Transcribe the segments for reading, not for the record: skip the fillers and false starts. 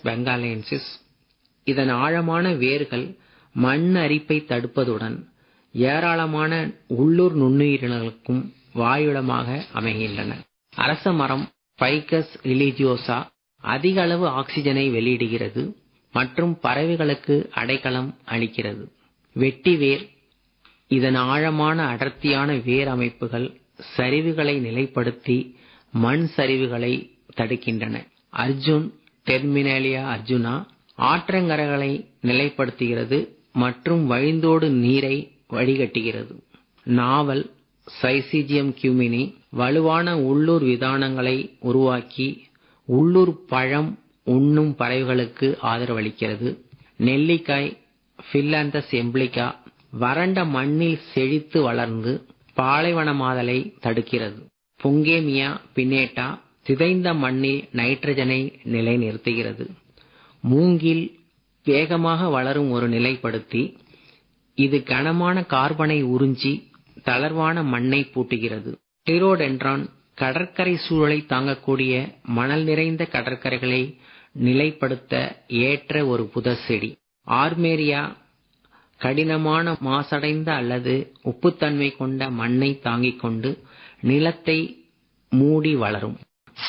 பெங்காலியன்சிஸ். இதன் ஆழமான வேர்கள் மண் அரிப்பை தடுப்பதுடன் ஏராளமான உள்ளூர் நுண்ணுயிரினங்களுக்கும் வாயுடமாக அமைகின்றன. அரச மரம் பைகஸ் ரிலிஜியோசா அதிக அளவு ஆக்சிஜனை வெளியிடுகிறது மற்றும் பறவைகளுக்கு அடைக்கலம் அளிக்கிறது. வெட்டி வேர். இதன் ஆழமான அடர்த்தியான வேர் அமைப்புகள் சரிவுகளை நிலைப்படுத்தி மண் சரிவுகளை தடுக்கின்றன. அர்ஜுன் டெர்மினேலியா அர்ஜுனா ஆற்றங்கரைகளை நிலைப்படுத்துகிறது மற்றும் வழிந்தோடு நீரை வடிகட்டுகிறது. நாவல் சைசிஜியம் கியூமினி வலுவான உள்ளூர் விதானங்களை உருவாக்கி உள்ளூர் பழம் உண்ணும் பறவைகளுக்கு ஆதரவளிக்கிறது. நெல்லிக்காய் பில்லாந்தஸ் எம்பிளிகா வறண்ட மண்ணில் செழித்து வளர்ந்து பாலைவனமாதலை தடுக்கிறது. புங்கேமியா பின்னேட்டா சிதைந்த மண்ணில் நைட்ரஜனை நிலைநிறுத்துகிறது. மூங்கில் வேகமாக வளரும் ஒரு நிலைப்படுத்தி. இது கனமான கார்பனை உறிஞ்சி தளர்வான மண்ணை பூட்டுகிறது. டிரோடென்ட்ரான் கடற்கரை சூழலை தாங்கக்கூடிய மணல் நிறைந்த கடற்கரைகளை நிலைப்படுத்த ஏற்ற ஒரு புதர் செடி. ஆர்மேரியா கடினமான மாசடைந்த அல்லது உப்புத்தன்மை கொண்ட மண்ணை தாங்கிக் கொண்டு நிலத்தை மூடி வளரும்.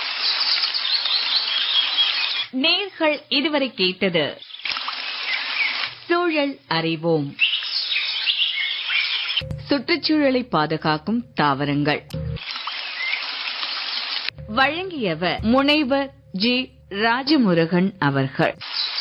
நேர்கள் இதுவரை கேட்டது சூழல் அறிவோம். சுற்றுச்சூழலை பாதுகாக்கும் தாவரங்கள். வழங்கியவர் முனைவர் ஜி. ராஜமுருகன் அவர்கள்.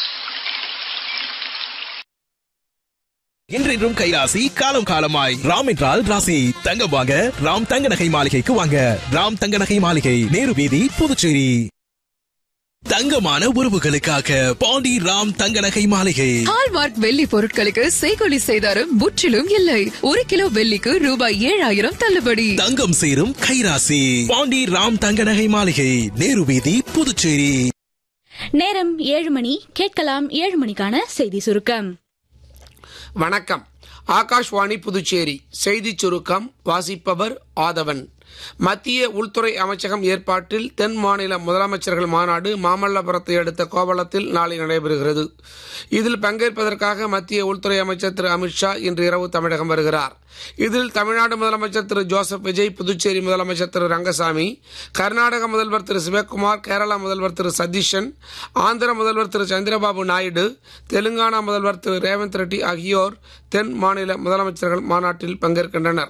இன்றைக்கும் கைராசி காலம் காலமாய். ராம் என்றால் ராசி. தங்கம் வாங்க ராம் தங்க நகை மாளிகைக்கு வாங்க. ராம் தங்க நகை மாளிகை, நேரு வீதி, புதுச்சேரி. தங்கமான உறவுகளுக்காக பாண்டி ராம் தங்க நகை மாளிகை. ஹால்மார்க் வெள்ளி பொருட்களுக்கு செய்கூலி சேதாரம் முற்றிலும் இல்லை. 1 கிலோ வெள்ளிக்கு ரூபாய் 7000 தள்ளுபடி. தங்கம் சேரும் கைராசி பாண்டி ராம் தங்க நகை மாளிகை, நேரு வீதி, புதுச்சேரி. நேரம் 7 மணி. கேட்கலாம் 7 மணிக்கான செய்தி சுருக்கம். வணக்கம். ஆகாஷ்வாணி புதுச்சேரி செய்தி சுருக்கம் வாசிப்பவர் ஆதவன். மத்திய உள்துறை அமைச்சகம் ஏற்பாட்டில் தென் மாநில முதலமைச்சர்கள் மாநாடு மாமல்லபுரத்தை அடுத்த கோவளத்தில் நாளை நடைபெறுகிறது. இதில் பங்கேற்பதற்காக மத்திய உள்துறை அமைச்சர் திரு அமித்ஷா இன்று இரவு தமிழகம் வருகிறார். இதில் தமிழ்நாடு முதலமைச்சர் திரு ஜோசப் விஜய், புதுச்சேரி முதலமைச்சர் திரு ரங்கசாமி, கர்நாடக முதல்வர் திரு சிவக்குமார், கேரளா முதல்வர் திரு சதீஷன், ஆந்திர முதல்வர் திரு சந்திரபாபு நாயுடு, தெலுங்கானா முதல்வர் திரு ரேவந்த் ரெட்டி ஆகியோர் தென் மாநில முதலமைச்சர்கள் மாநாட்டில் பங்கேற்கின்றனர்.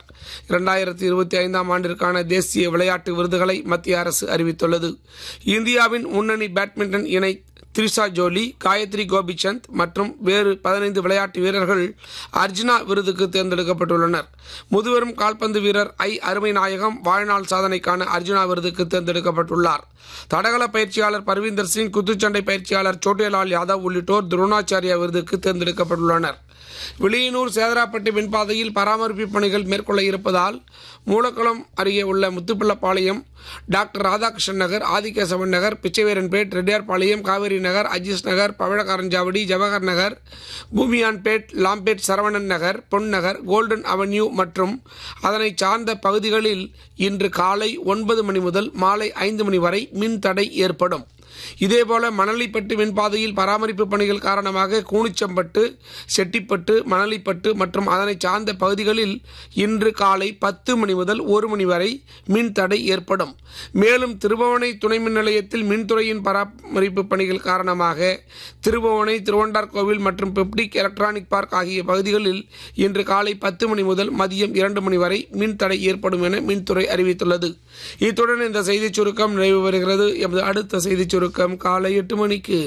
2025ஆம் ஆண்டிற்கான தேசிய விளையாட்டு விருதுகளை மத்திய அரசு அறிவித்துள்ளது. இந்தியாவின் முன்னணி பேட்மிண்டன் இணை திரிஷா ஜோலி, காயத்ரி கோபிச்சந்த் மற்றும் வேறு 15 விளையாட்டு வீரர்கள் அர்ஜுனா விருதுக்கு தேர்ந்தெடுக்கப்பட்டுள்ளனர். முதுபெரும் கால்பந்து வீரர் அருமை நாயகம் வாழ்நாள் சாதனைக்கான அர்ஜுனா விருதுக்கு தேர்ந்தெடுக்கப்பட்டுள்ளார். தடகள பயிற்சியாளர் பர்வீந்தர் சிங், குத்துச்சண்டை பயிற்சியாளர் சோட்டேலால் யாதவ் உள்ளிட்டோர் துரோணாச்சாரியா விருதுக்கு தேர்ந்தெடுக்கப்பட்டுள்ளனர். விளியனூர் சேதராப்பட்டு மின்பாதையில் பராமரிப்பு பணிகள் மேற்கொள்ள இருப்பதால் மூலக்குளம் அருகே உள்ள முத்துப்பிள்ளப்பாளையம், டாக்டர் ராதாகிருஷ்ணன் நகர், ஆதிகேசவன் நகர், பிச்சைவேரன்பேட், ரெட்டியார்பாளையம், காவேரி நகர், அஜீஸ் நகர், பவழக்காரஞ்சாவடி, ஜவஹர் நகர், பூமியான்பேட், லாம்பேட், சரவணன் நகர், பொன் நகர், கோல்டன் அவென்யூ மற்றும் அதனை சார்ந்த பகுதிகளில் இன்று காலை 9 மணி முதல் மாலை 5 மணி வரை மின் தடை ஏற்படும். இதேபோல மணலிப்பட்டு மின்பாதையில் பராமரிப்பு பணிகள் காரணமாக கூனிச்சம்பட்டு, செட்டிப்பட்டு, மணலிப்பட்டு மற்றும் அதனை சார்ந்த பகுதிகளில் இன்று காலை 10 மணி முதல் 1 மணி வரை மின் தடை ஏற்படும். மேலும் திருபுவனை துணை மின் நிலையத்தில் மின்துறையின் பராமரிப்பு பணிகள் காரணமாக திருபுவனை, திருவண்டார்கோவில் மற்றும் பெப்டிக் எலக்ட்ரானிக் பார்க் ஆகிய பகுதிகளில் இன்று காலை 10 மணி முதல் மதியம் 2 மணி வரை மின் தடை ஏற்படும் என மின்துறை அறிவித்துள்ளது. இத்துடன் இந்த செய்திச் சுருக்கம் நிறைவு பெறுகிறது. எமது அடுத்த செய்திச் சுருக்கம் காலை 8 மணிக்கு.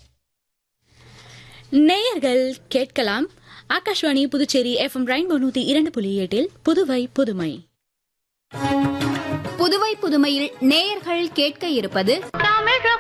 நேயர்கள் கேட்கலாம் ஆகாஷ்வாணி புதுச்சேரி FM ரெயின்போ 102.8 புதுவை புதுமை. புதுவை புதுமையில் நேயர்கள் கேட்க இருப்பது தமிழ்